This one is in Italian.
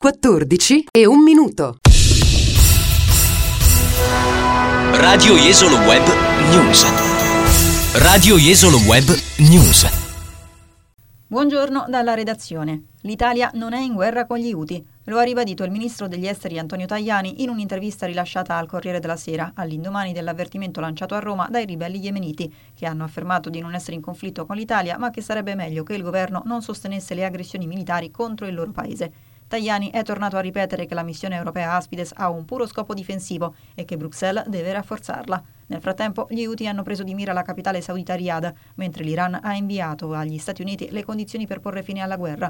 14:01. Radio Jesolo Web News. Radio Jesolo Web News. Buongiorno dalla redazione. L'Italia non è in guerra con gli Houthi. Lo ha ribadito il ministro degli esteri Antonio Tajani in un'intervista rilasciata al Corriere della Sera, all'indomani dell'avvertimento lanciato a Roma dai ribelli yemeniti, che hanno affermato di non essere in conflitto con l'Italia, ma che sarebbe meglio che il governo non sostenesse le aggressioni militari contro il loro paese. Tajani è tornato a ripetere che la missione europea Aspides ha un puro scopo difensivo e che Bruxelles deve rafforzarla. Nel frattempo, gli Houthi hanno preso di mira la capitale saudita Riyadh, mentre l'Iran ha inviato agli Stati Uniti le condizioni per porre fine alla guerra.